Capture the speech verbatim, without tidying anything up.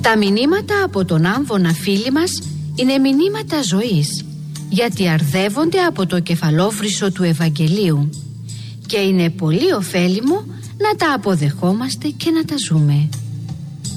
Τα μηνύματα από τον Άμβονα, φίλοι μας, είναι μηνύματα ζωής, γιατί αρδεύονται από το κεφαλόφρυσο του Ευαγγελίου και είναι πολύ ωφέλιμο να τα αποδεχόμαστε και να τα ζούμε.